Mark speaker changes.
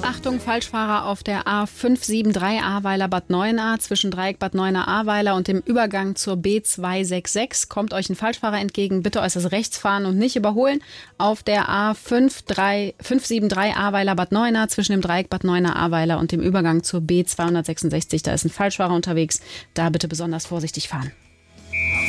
Speaker 1: Achtung, Falschfahrer auf der A573 Ahrweiler-Bad Neuenahr zwischen Dreieck Bad Neuenahr-Ahrweiler und dem Übergang zur B266. Kommt euch ein Falschfahrer entgegen, bitte äußerst rechts fahren und nicht überholen. Auf der A573 Ahrweiler-Bad Neuenahr zwischen dem Dreieck Bad Neuenahr-Ahrweiler und dem Übergang zur B266. Da ist ein Falschfahrer unterwegs, da bitte besonders vorsichtig fahren.